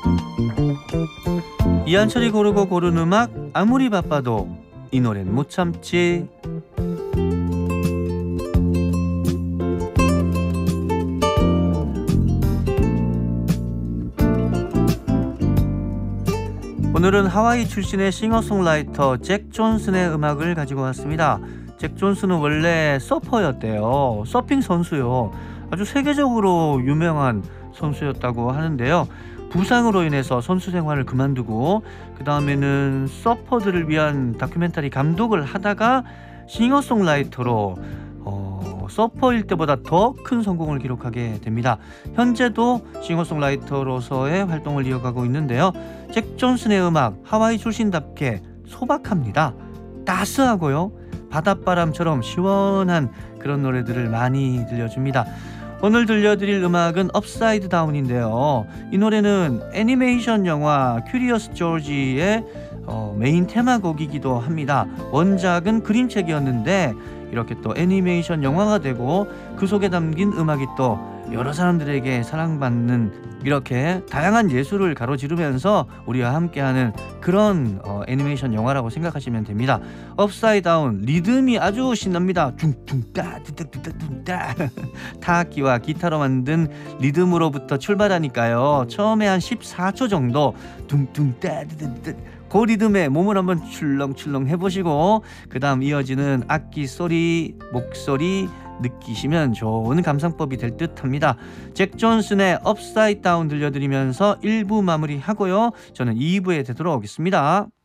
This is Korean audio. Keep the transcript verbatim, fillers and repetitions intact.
이한철이 고르고 고른 음악, 아무리 바빠도 이 노래는 못 참지. 오늘은 하와이 출신의 싱어송라이터 잭 존슨의 음악을 가지고 왔습니다. 잭 존슨은 원래 서퍼였대요. 서핑 선수요. 아주 세계적으로 유명한 선수였다고 하는데요. 부상으로 인해서 선수 생활을 그만두고 그 다음에는 서퍼들을 위한 다큐멘터리 감독을 하다가 싱어송라이터로 어, 서퍼일 때보다 더 큰 성공을 기록하게 됩니다. 현재도 싱어송라이터로서의 활동을 이어가고 있는데요. 잭 존슨의 음악, 하와이 출신답게 소박합니다. 따스하고요. 바닷바람처럼 시원한 그런 노래들을 많이 들려줍니다. 오늘 들려드릴 음악은 업사이드 다운인데요. 이 노래는 애니메이션 영화 큐리어스 조지의 어, 메인 테마곡이기도 합니다. 원작은 그림책이었는데 이렇게 또 애니메이션 영화가 되고 그 속에 담긴 음악이 또 여러 사람들에게 사랑받는, 이렇게 다양한 예술을 가로지르면서 우리와 함께하는 그런 어, 애니메이션 영화라고 생각하시면 됩니다. 업사이드 다운, 리듬이 아주 신납니다. 둥둥따 뚜뚜뚜뚜따 타악기와 기타로 만든 리듬으로부터 출발하니까요. 처음에 한 십사 초 정도 둥둥따 뚜뚜뚜 그 리듬에 몸을 한번 출렁출렁 해보시고 그 다음 이어지는 악기 소리, 목소리 느끼시면 좋은 감상법이 될 듯합니다. 잭 존슨의 업사이드 다운 들려드리면서 일 부 마무리하고요. 저는 이 부에 되돌아오겠습니다.